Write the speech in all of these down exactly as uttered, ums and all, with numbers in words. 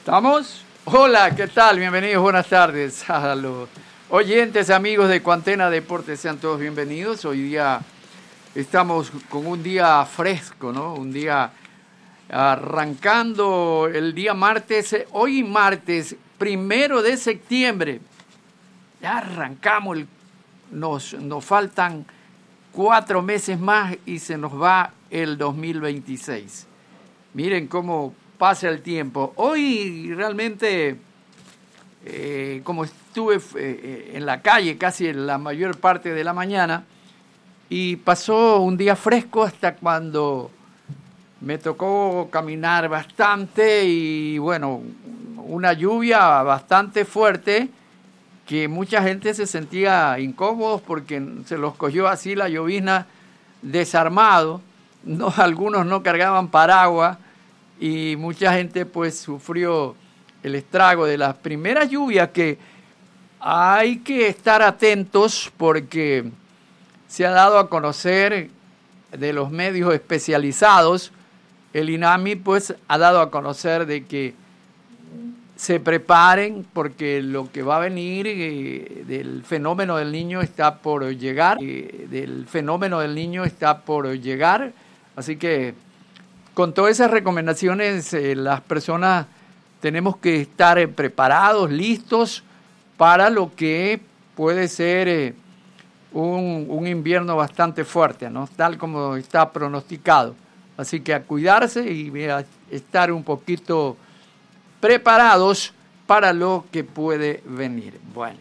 ¿Estamos? Hola, ¿qué tal? Bienvenidos, buenas tardes a los oyentes, amigos de Cuantena Deportes, sean todos bienvenidos. Hoy día estamos con un día fresco, ¿no? Un día arrancando el día martes, hoy martes, primero de septiembre. Ya arrancamos, el, nos, nos faltan cuatro meses más y se nos va el dos mil veintiséis. Miren cómo pasa el tiempo. Hoy realmente, eh, como estuve eh, en la calle casi la mayor parte de la mañana, y pasó un día fresco hasta cuando me tocó caminar bastante y bueno, una lluvia bastante fuerte que mucha gente se sentía incómodos porque se los cogió así la llovizna desarmado. No, algunos no cargaban paraguas y mucha gente pues sufrió el estrago de las primeras lluvias, que hay que estar atentos porque se ha dado a conocer de los medios especializados. El INAMI pues ha dado a conocer de que se preparen porque lo que va a venir eh, del fenómeno del Niño está por llegar, eh, del fenómeno del Niño está por llegar, así que con todas esas recomendaciones eh, las personas tenemos que estar eh, preparados, listos para lo que puede ser eh, un, un invierno bastante fuerte, ¿no? Tal como está pronosticado. Así que a cuidarse y a estar un poquito preparados para lo que puede venir. Bueno,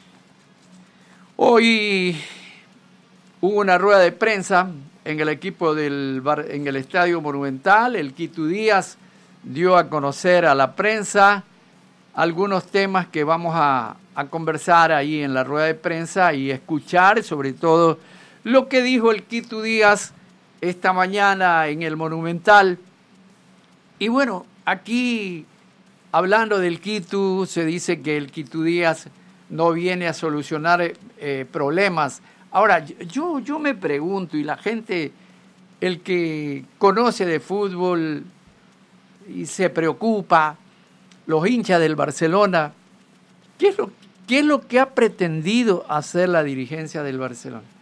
hoy hubo una rueda de prensa en el equipo del bar, en el Estadio Monumental. El Quito Díaz dio a conocer a la prensa algunos temas que vamos a, a conversar ahí en la rueda de prensa y escuchar, sobre todo lo que dijo el Quito Díaz esta mañana en el Monumental. Y bueno, aquí hablando del Quito, se dice que el Quito Díaz no viene a solucionar eh, problemas. Ahora, yo, yo me pregunto, y la gente, el que conoce de fútbol y se preocupa, los hinchas del Barcelona, ¿qué es lo, qué es lo que ha pretendido hacer la dirigencia del Barcelona?